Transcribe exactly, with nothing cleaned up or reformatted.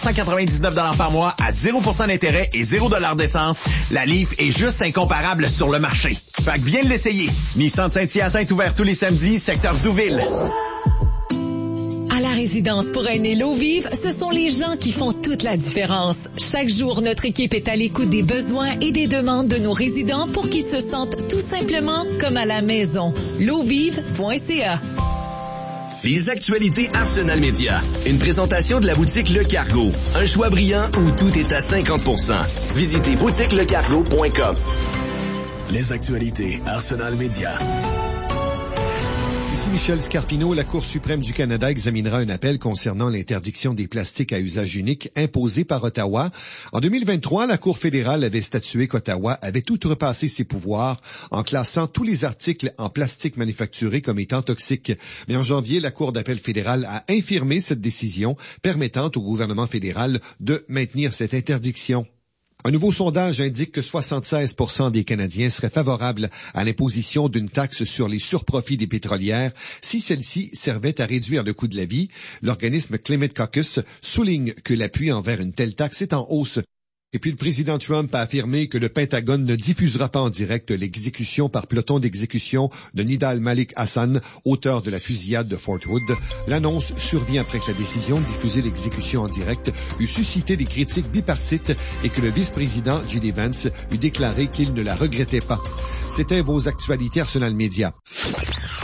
cent quatre-vingt-dix-neuf dollars par mois à zéro pour cent d'intérêt et zéro dollar d'essence. La Leaf est juste incomparable sur le marché. Fait que viens l'essayer. Nissan de Saint-Hyacinthe ouvert tous les samedis, secteur Douville. À la résidence pour aînés L'Eau Vive, ce sont les gens qui font toute la différence. Chaque jour, notre équipe est à l'écoute des besoins et des demandes de nos résidents pour qu'ils se sentent tout simplement comme à la maison. l'eau vive point c a. Les actualités Arsenal Média. Une présentation de la boutique Le Cargo. Un choix brillant où tout est à cinquante pour cent. Visitez boutique le cargo point com. Les actualités Arsenal Média. Ici Michel Scarpino. La Cour suprême du Canada examinera un appel concernant l'interdiction des plastiques à usage unique imposée par Ottawa. En deux mille vingt-trois, la Cour fédérale avait statué qu'Ottawa avait outrepassé ses pouvoirs en classant tous les articles en plastique manufacturé comme étant toxiques. Mais en janvier, la Cour d'appel fédérale a infirmé cette décision, permettant au gouvernement fédéral de maintenir cette interdiction. Un nouveau sondage indique que soixante-seize pour cent des Canadiens seraient favorables à l'imposition d'une taxe sur les surprofits des pétrolières si celle-ci servait à réduire le coût de la vie. L'organisme Climate Caucus souligne que l'appui envers une telle taxe est en hausse. Et puis le président Trump a affirmé que le Pentagone ne diffusera pas en direct l'exécution par peloton d'exécution de Nidal Malik Hassan, auteur de la fusillade de Fort Hood. L'annonce survient après que la décision de diffuser l'exécution en direct eut suscité des critiques bipartites et que le vice-président J D Vance eut déclaré qu'il ne la regrettait pas. C'était vos actualités Arsenal Média.